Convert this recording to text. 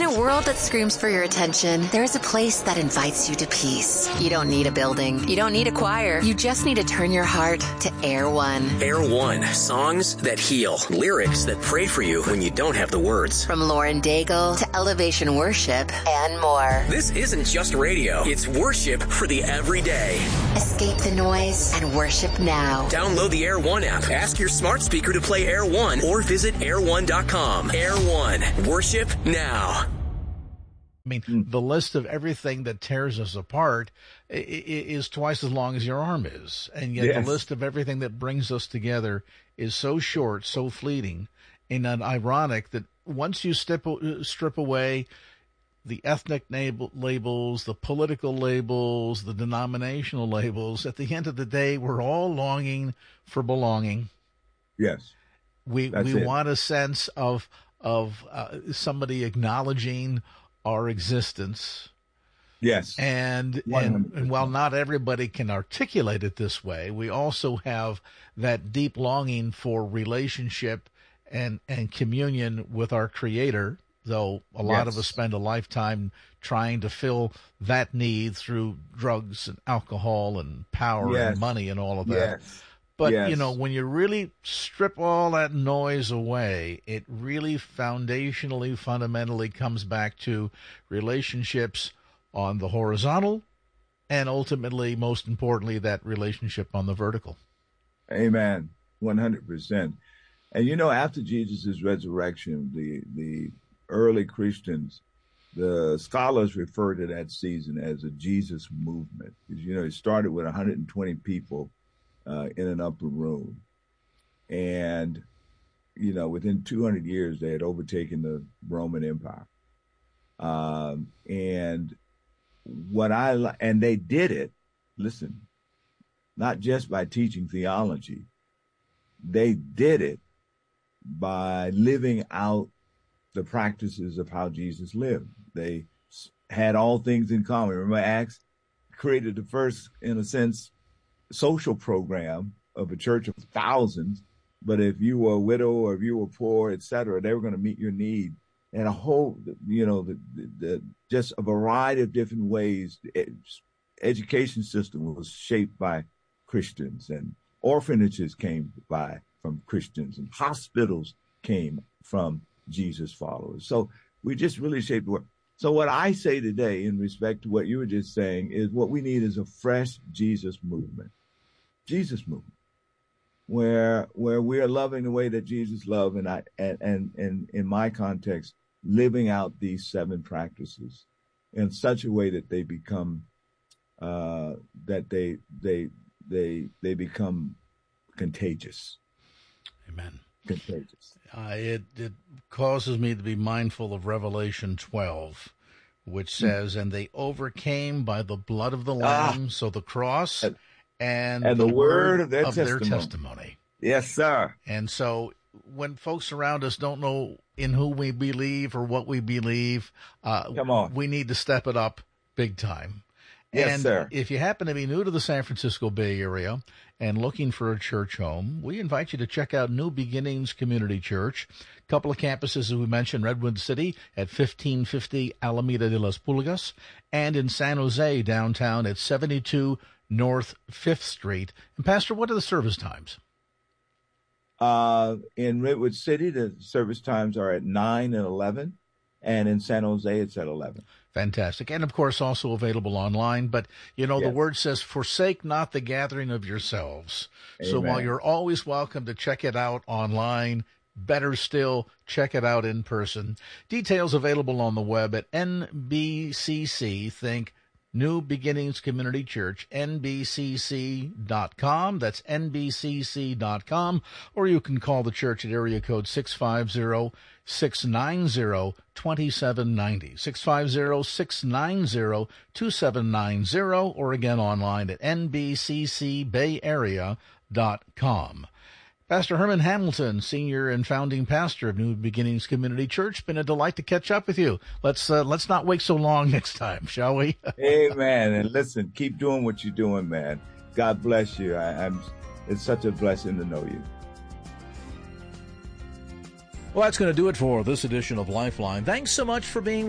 a world that screams for your attention, there is a place that invites you to peace. You don't need a building. You don't need a choir. You just need to turn your heart to Air One. Air One. Songs that heal. Lyrics that pray for you when you don't have the words. From Lauren Daigle to Elevation Worship and more. This isn't just radio. It's worship for the everyday. Escape the noise and worship now. Download the Air One app. Ask your smart speaker to play Air One or visit air1.com. Air One. Worship now. I mean, the list of everything that tears us apart is twice as long as your arm is. And yet the list of everything that brings us together is so short, so fleeting, and ironic that once you strip away the ethnic labels, the political labels, the denominational labels, at the end of the day, we're all longing for belonging. Yes. We want a sense of somebody acknowledging our existence. Yes. And while not everybody can articulate it this way, we also have that deep longing for relationship and communion with our Creator, though a lot of us spend a lifetime trying to fill that need through drugs and alcohol and power and money and all of that. Yes. But, when you really strip all that noise away, it really foundationally, fundamentally comes back to relationships on the horizontal and ultimately, most importantly, that relationship on the vertical. Amen. 100%. And, after Jesus' resurrection, the early Christians, the scholars refer to that season as a Jesus movement. Because, it started with 120 people in an upper room. And, within 200 years, they had overtaken the Roman Empire. And they did it, listen, not just by teaching theology, they did it by living out the practices of how Jesus lived. They had all things in common. Remember, Acts created the first, in a sense, social program of a church of thousands, but if you were a widow or if you were poor, et cetera, they were going to meet your need. And a whole, just a variety of different ways. The education system was shaped by Christians, and orphanages came from Christians, and hospitals came from Jesus followers. So we just really shaped the work. So what I say today, in respect to what you were just saying, is what we need is a fresh Jesus movement. Jesus movement, where we are loving the way that Jesus loved, and in my context, living out these 7 practices in such a way that they become they become contagious. Amen. Contagious. It causes me to be mindful of Revelation 12, which says, "And they overcame by the blood of the Lamb," so the cross. And the word of their testimony. Yes, sir. And so when folks around us don't know in who we believe or what we believe, come on, we need to step it up big time. Yes, sir. If you happen to be new to the San Francisco Bay Area and looking for a church home, we invite you to check out New Beginnings Community Church. A couple of campuses, as we mentioned, Redwood City at 1550 Alameda de las Pulgas, and in San Jose downtown at 72 North 5th Street. And Pastor, what are the service times? In Redwood City, the service times are at 9 and 11. And in San Jose, it's at 11. Fantastic. And, of course, also available online. But, the word says, forsake not the gathering of yourselves. Amen. So while you're always welcome to check it out online, better still, check it out in person. Details available on the web at NBCC, think New Beginnings Community Church, nbcc.com. That's nbcc.com. Or you can call the church at area code 650-690-2790. 650-690-2790. Or again online at nbccbayarea.com. Pastor Herman Hamilton, senior and founding pastor of New Beginnings Community Church, been a delight to catch up with you. Let's not wait so long next time, shall we? Amen. And listen, keep doing what you're doing, man. God bless you. It's such a blessing to know you. Well, that's going to do it for this edition of Lifeline. Thanks so much for being